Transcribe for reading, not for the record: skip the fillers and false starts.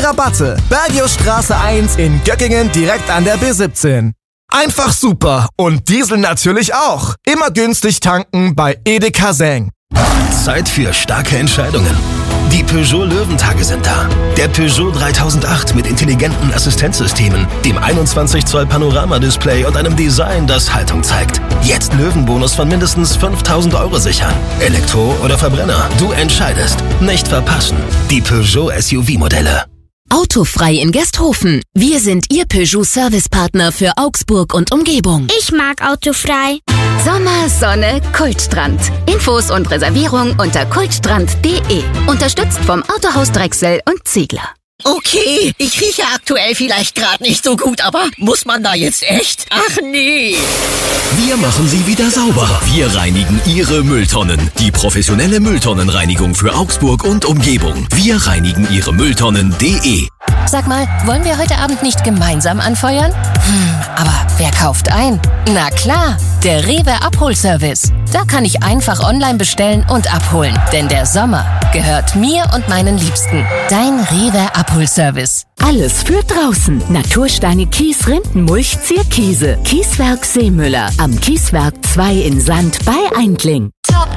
Rabatte. Bergiusstraße 1 in Göckingen direkt an der B17. Einfach super und Diesel natürlich auch. Immer günstig tanken bei Edeka Seng. Zeit für starke Entscheidungen. Die Peugeot Löwentage sind da. Der Peugeot 3008 mit intelligenten Assistenzsystemen, dem 21 Zoll Panorama-Display und einem Design, das Haltung zeigt. Jetzt Löwenbonus von mindestens 5.000 € sichern. Elektro oder Verbrenner, du entscheidest. Nicht verpassen. Die Peugeot SUV-Modelle. Autofrei in Gersthofen. Wir sind Ihr Peugeot-Servicepartner für Augsburg und Umgebung. Ich mag Autofrei. Sommer, Sonne, Kultstrand. Infos und Reservierung unter kultstrand.de. Unterstützt vom Autohaus Drechsel und Ziegler. Okay, ich rieche aktuell vielleicht gerade nicht so gut, aber muss man da jetzt echt? Ach nee. Wir machen sie wieder sauber. Wir reinigen Ihre Mülltonnen. Die professionelle Mülltonnenreinigung für Augsburg und Umgebung. Wir reinigen Ihre Mülltonnen.de. Sag mal, wollen wir heute Abend nicht gemeinsam anfeuern? Aber wer kauft ein? Na klar, der Rewe Abholservice. Da kann ich einfach online bestellen und abholen. Denn der Sommer gehört mir und meinen Liebsten. Dein Rewe Abholservice. Alles für draußen. Natursteine, Kies, Rindenmulch, Zierkiese. Kieswerk Seemüller. Am Kieswerk 2 in Sand bei Eindling.